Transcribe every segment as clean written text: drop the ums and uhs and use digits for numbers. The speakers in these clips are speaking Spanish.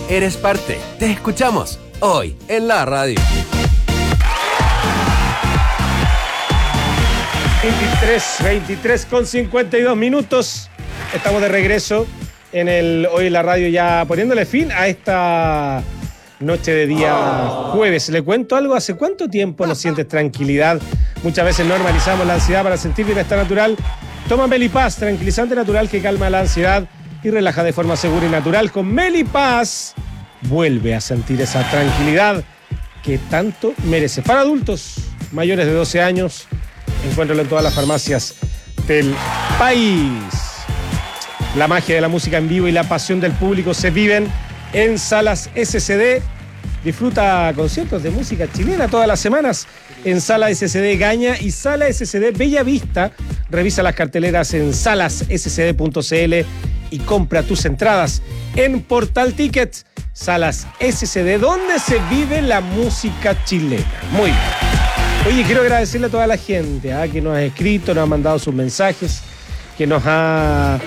eres parte. Te escuchamos hoy en la radio. 23 con 52 minutos. Estamos de regreso hoy en la radio, ya poniéndole fin a esta noche de día jueves. Le cuento algo, ¿hace cuánto tiempo no sientes tranquilidad? Muchas veces normalizamos la ansiedad para sentir bienestar natural. Toma Melipaz, tranquilizante natural que calma la ansiedad y relaja de forma segura y natural. Con Melipaz vuelve a sentir esa tranquilidad que tanto merece. Para adultos mayores de 12 años, encuéntralo en todas las farmacias del país. La magia de la música en vivo y la pasión del público se viven en Salas SCD. Disfruta conciertos de música chilena todas las semanas en Sala SCD Gaña y Sala SCD Bella Vista. Revisa las carteleras en salasscd.cl y compra tus entradas en Portal Tickets. Salas SCD, donde se vive la música chilena. Muy bien. Oye, quiero agradecerle a toda la gente que nos ha escrito, nos ha mandado sus mensajes, que nos ha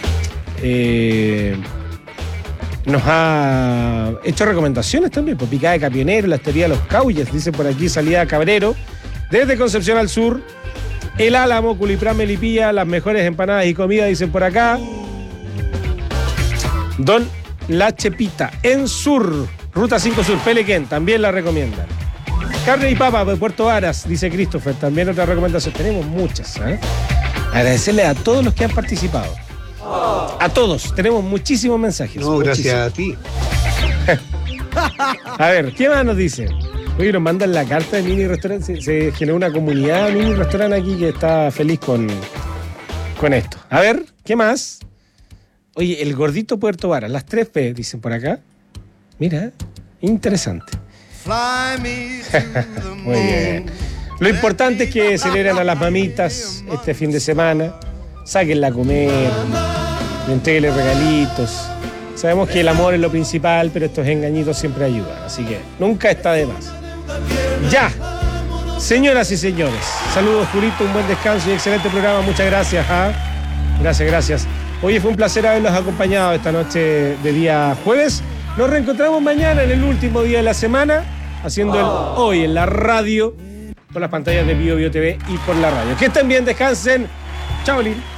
hecho recomendaciones también, por Picada de Capionero, la Hostería de los Cauyes, dice por aquí, Salida Cabrero, desde Concepción al Sur, El Álamo, Culiprán, Melipilla, las mejores empanadas y comida, dicen por acá. Don La Chepita, en Sur, Ruta 5 Sur, Pelequén, también la recomiendan. Carne y papa de Puerto Varas, dice Christopher, también otra recomendación. Tenemos muchas, Agradecerle a todos los que han participado. A todos, tenemos muchísimos mensajes. No, gracias a ti. A ver, ¿qué más nos dice? Oye, nos mandan la carta de Mini Restaurante. Se generó una comunidad de Mini Restaurante aquí que está feliz con esto. A ver, ¿qué más? Oye, el gordito Puerto Varas, las 3P, dicen por acá. Mira, interesante. Muy bien. Lo importante es que celebren a las mamitas este fin de semana. Sáquenla a comer, entréguenle regalitos. Sabemos que el amor es lo principal, pero estos engañitos siempre ayudan. Así que nunca está de más. Ya, señoras y señores. Saludos, Jurito, un buen descanso y excelente programa. Muchas gracias. Gracias. Oye, fue un placer haberlos acompañado esta noche de día jueves. Nos reencontramos mañana en el último día de la semana, haciendo el Hoy en la radio, por las pantallas de Bio TV y por la radio. Que estén bien, descansen. Chao, Lin.